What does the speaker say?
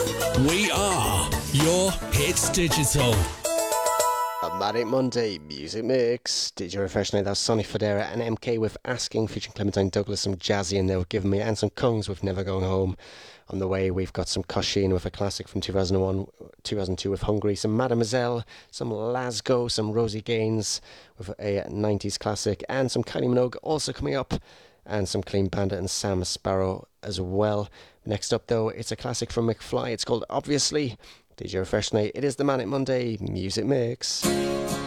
We are your Hits Digital. A Manic Monday Music Mix. Did you refresh now? That was Sonny Fodera and MK with Asking, featuring Clementine Douglas, some Jazzy in there with Giving Me, and some Kungs with Never Going Home. On the way, we've got some Kosheen with a classic from 2001, 2002 with Hungry, some Mademoiselle, some Lasgo, some Rosie Gaines with a 90s classic, and some Kylie Minogue also coming up, and some Clean Bandit and Sam Sparrow as well. Next up, though, it's a classic from McFly. It's called Obviously. DJ Refresh Night. It is the Manic Monday Music Mix.